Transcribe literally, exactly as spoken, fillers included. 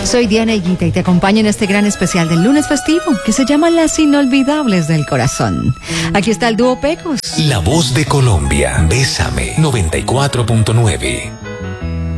Soy Diana Higuita y te acompaño en este gran especial del lunes festivo que se llama Las Inolvidables del Corazón. Aquí está el dúo Pecos. La voz de Colombia, Bésame noventa y cuatro punto nueve.